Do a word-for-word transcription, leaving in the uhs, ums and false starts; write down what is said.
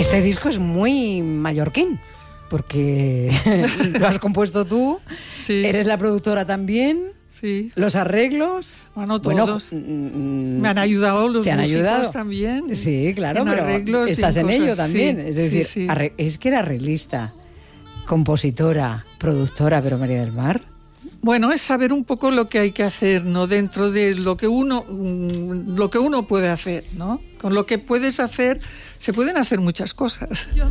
Este disco es muy mallorquín, porque lo has compuesto tú, sí. Eres la productora también, sí. Los arreglos... Bueno, todos. Bueno, me han ayudado los ¿te han músicos ayudado? También. Sí, claro, en pero arreglos, estás en, en ello cosas. también. Sí, es decir, sí, sí. arre- es que era arreglista, compositora, productora, pero María del Mar... Bueno, es saber un poco lo que hay que hacer, ¿no? Dentro de lo que uno, lo que uno puede hacer, ¿no? Con lo que puedes hacer, se pueden hacer muchas cosas. Yo